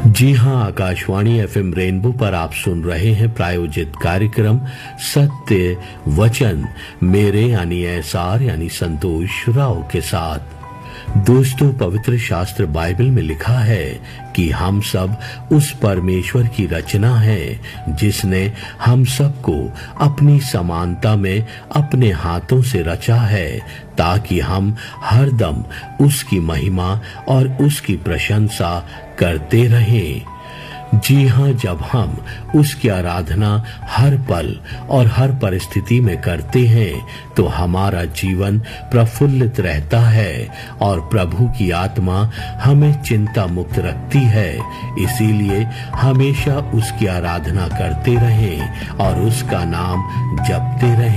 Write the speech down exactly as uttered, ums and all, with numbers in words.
जी हां, Akashvani FM rainbow पर आप सुन रहे हैं प्रायोजित कार्यक्रम सत्य वचन मेरे यानी एसआर यानी संतोष राव के साथ। दोस्तों, पवित्र शास्त्र बाइबल में लिखा है कि हम सब उस परमेश्वर की रचना है जिसने हम सबको अपनी समानता में अपने हाथों से रचा है, ताकि हम हरदम उसकी महिमा और उसकी प्रशंसा करते रहें। जी हां, जब हम उसकी आराधना हर पल और हर परिस्थिति में करते हैं तो हमारा जीवन प्रफुल्लित रहता है और प्रभु की आत्मा हमें चिंता मुक्त रखती है। इसीलिए हमेशा उसकी आराधना करते रहें और उसका नाम जपते रहें।